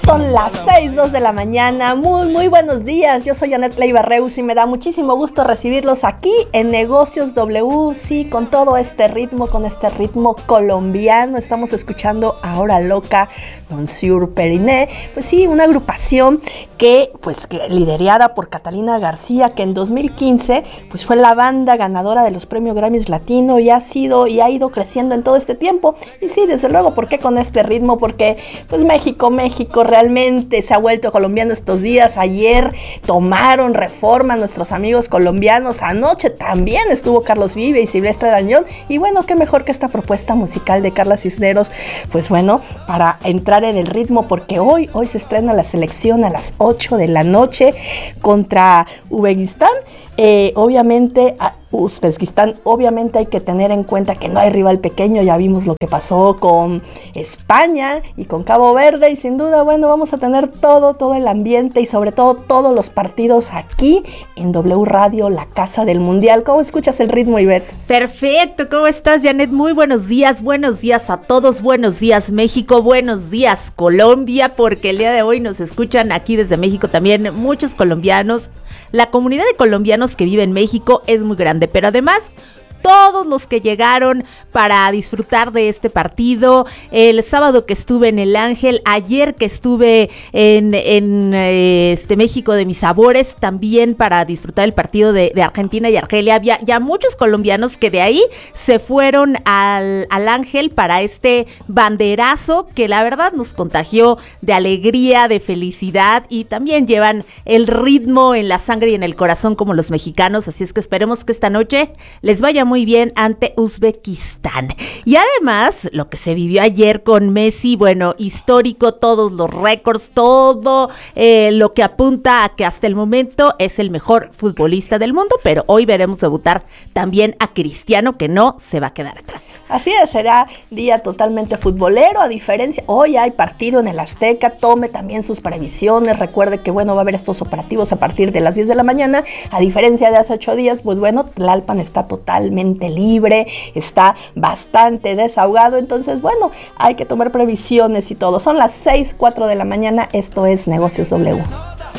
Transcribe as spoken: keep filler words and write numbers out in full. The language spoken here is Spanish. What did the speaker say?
Son las seis, dos de la mañana, muy muy buenos días, yo soy Janet Leiva Reus y me da muchísimo gusto recibirlos aquí en Negocios W, sí, con todo este ritmo, con este ritmo colombiano. Estamos escuchando Ahora Loca, Monsieur Periné, pues sí, una agrupación que, pues, que liderada por Catalina García, que en dos mil quince, pues fue la banda ganadora de los premios Grammys Latino y ha sido y ha ido creciendo en todo este tiempo. Y sí, desde luego, ¿por qué con este ritmo? Porque, pues, México, México, realmente se ha vuelto colombiano estos días. Ayer tomaron Reforma nuestros amigos colombianos. Anoche también estuvo Carlos Vive y Silvestre Dangond. Y bueno, qué mejor que esta propuesta musical de Carla Cisneros, pues bueno, para entrar en el ritmo, porque hoy, hoy se estrena la selección a las ocho de la noche contra Uzbekistán. Eh, obviamente, a Uzbekistán, obviamente hay que tener en cuenta que no hay rival pequeño. Ya vimos lo que pasó con España y con Cabo Verde, y sin duda, bueno, vamos a tener todo, todo el ambiente y sobre todo todos los partidos aquí en W Radio, la casa del mundial. ¿Cómo escuchas el ritmo, Ivette? Perfecto, ¿cómo estás, Janet? Muy buenos días, buenos días a todos, buenos días México, buenos días Colombia, porque el día de hoy nos escuchan aquí desde México también muchos colombianos. La comunidad de colombianos que vive en México es muy grande, pero además todos los que llegaron para disfrutar de este partido, el sábado que estuve en El Ángel, ayer que estuve en, en eh, este México de mis sabores, también para disfrutar el partido de, de Argentina y Argelia. Había ya muchos colombianos que de ahí se fueron al, al Ángel para este banderazo que la verdad nos contagió de alegría, de felicidad, y también llevan el ritmo en la sangre y en el corazón como los mexicanos. Así es que esperemos que esta noche les vaya muy bien ante Uzbekistán. Y además, lo que se vivió ayer con Messi, bueno, histórico, todos los récords, todo eh, lo que apunta a que hasta el momento es el mejor futbolista del mundo, pero hoy veremos debutar también a Cristiano, que no se va a quedar atrás. Así es, será día totalmente futbolero, a diferencia, hoy hay partido en el Azteca. Tome también sus previsiones, recuerde que bueno, va a haber estos operativos a partir de las diez de la mañana, a diferencia de hace ocho días, pues bueno, Tlalpan está totalmente libre, está bastante desahogado, entonces bueno, hay que tomar previsiones y todo. Son las seis, cuatro de la mañana, esto es Negocios W.